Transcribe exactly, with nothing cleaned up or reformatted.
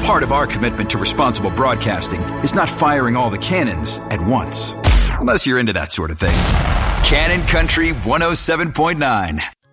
Part of our commitment to responsible broadcasting is not firing all the cannons at once. Unless you're into that sort of thing. Cannon Country one oh seven point nine.